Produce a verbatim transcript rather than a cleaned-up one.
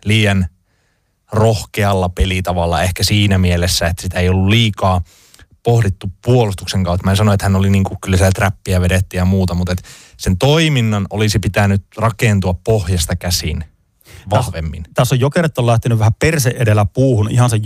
liian rohkealla pelitavalla ehkä siinä mielessä, että sitä ei ollut liikaa pohdittu puolustuksen kautta. Mä en sano, että hän oli niin kuin, kyllä siellä trappia vedettiin ja muuta, mutta että sen toiminnan olisi pitänyt rakentua pohjasta käsin vahvemmin. Tässä, tässä on Jokerit on lähtenyt vähän perse edellä puuhun ihan sen